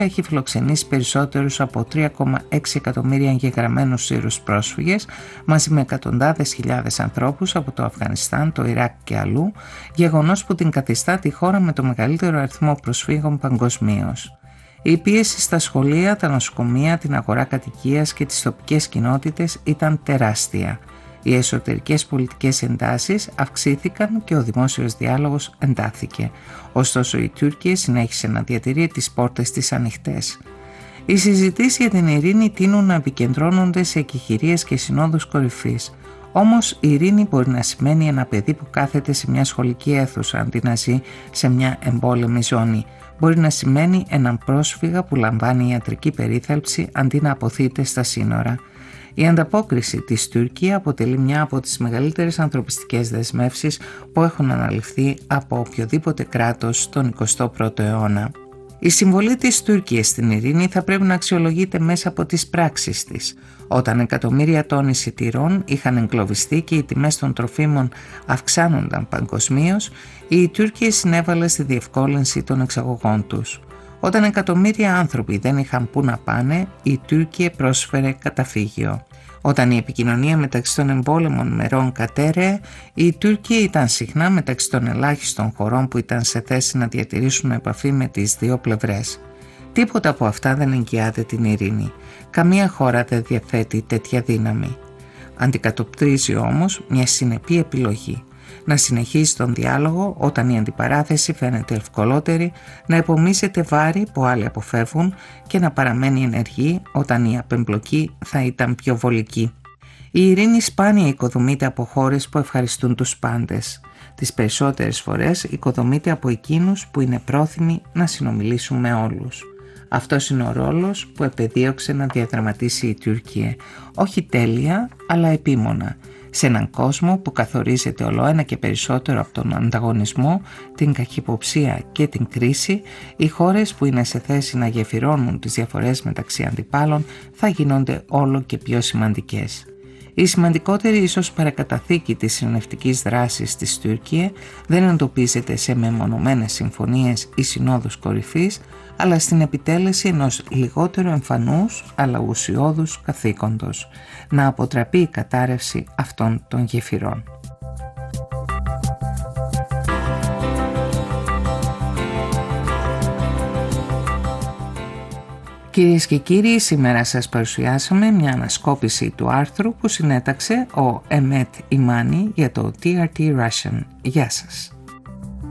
έχει φιλοξενήσει περισσότερους από 3,6 εκατομμύρια εγγεγραμμένους Σύρους πρόσφυγες μαζί με εκατοντάδες χιλιάδες ανθρώπους από το Αφγανιστάν, το Ιράκ και αλλού, γεγονός που την καθιστά τη χώρα με το μεγαλύτερο αριθμό προσφύγων παγκοσμίως. Η πίεση στα σχολεία, τα νοσοκομεία, την αγορά κατοικίας και τις τοπικές κοινότητες ήταν τεράστια. Οι εσωτερικές πολιτικές εντάσεις αυξήθηκαν και ο δημόσιος διάλογος εντάθηκε. Ωστόσο η Τουρκία συνέχισε να διατηρεί τις πόρτες της ανοιχτές. Οι συζητήσεις για την ειρήνη τείνουν να επικεντρώνονται σε εκεχηρίες και συνόδους κορυφής. Όμως η ειρήνη μπορεί να σημαίνει ένα παιδί που κάθεται σε μια σχολική αίθουσα αντί να ζει σε μια εμπόλεμη ζώνη. Μπορεί να σημαίνει έναν πρόσφυγα που λαμβάνει ιατρική περίθαλψη αντί να αποθείται στα σύνορα. Η ανταπόκριση της Τουρκία αποτελεί μια από τις μεγαλύτερες ανθρωπιστικές δεσμεύσεις που έχουν αναλυφθεί από οποιοδήποτε κράτος στον 21ο αιώνα. Η συμβολή της Τουρκίας στην ειρήνη θα πρέπει να αξιολογείται μέσα από τις πράξεις της. Όταν εκατομμύρια τόνοι σιτηρών είχαν εγκλωβιστεί και οι τιμές των τροφίμων αυξάνονταν παγκοσμίως, η Τουρκία συνέβαλε στη διευκόλυνση των εξαγωγών τους. Όταν εκατομμύρια άνθρωποι δεν είχαν πού να πάνε, η Τουρκία πρόσφερε καταφύγιο. Όταν η επικοινωνία μεταξύ των εμπόλεμων μερών κατέρεε, η Τουρκία ήταν συχνά μεταξύ των ελάχιστων χωρών που ήταν σε θέση να διατηρήσουν επαφή με τις δύο πλευρές. Τίποτα από αυτά δεν εγγυάται την ειρήνη. Καμία χώρα δεν διαθέτει τέτοια δύναμη. Αντικατοπτρίζει όμως μια συνεπή επιλογή. Να συνεχίσει τον διάλογο όταν η αντιπαράθεση φαίνεται ευκολότερη, να επομίζεται βάρη που άλλοι αποφεύγουν και να παραμένει ενεργή όταν η απεμπλοκή θα ήταν πιο βολική. Η ειρήνη σπάνια οικοδομείται από χώρες που ευχαριστούν τους πάντες. Τις περισσότερες φορές οικοδομείται από εκείνους που είναι πρόθυμοι να συνομιλήσουν με όλους. Αυτός είναι ο ρόλος που επεδίωξε να διαδραματίσει η Τουρκία, όχι τέλεια αλλά επίμονα, σε έναν κόσμο που καθορίζεται ολοένα και περισσότερο από τον ανταγωνισμό, την καχυποψία και την κρίση. Οι χώρες που είναι σε θέση να γεφυρώνουν τις διαφορές μεταξύ αντιπάλων θα γίνονται όλο και πιο σημαντικές. Η σημαντικότερη ίσως παρακαταθήκη της ειρηνευτικής δράσης της Τουρκία δεν εντοπίζεται σε μεμονωμένες συμφωνίες ή συνόδους κορυφής, αλλά στην επιτέλεση ενός λιγότερο εμφανούς αλλά ουσιώδους καθήκοντος, να αποτραπεί η κατάρρευση αυτών των γεφυρών. Κυρίες και κύριοι, σήμερα σας παρουσιάσαμε μια ανασκόπηση του άρθρου που συνέταξε ο Εμέτ Ιμάνι για το TRT Russian. Γεια σας.